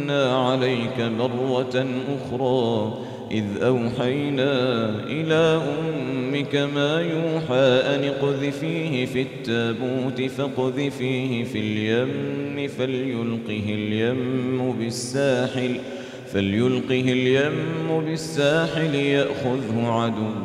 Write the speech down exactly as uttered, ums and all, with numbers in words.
مننا عليك مرة أخرى إذ أوحينا إلى أمك ما يوحى أن اقذفيه في التابوت فاقذفيه في اليم فليلقه اليم بالساحل فليلقه اليم بالساحل يأخذه عدو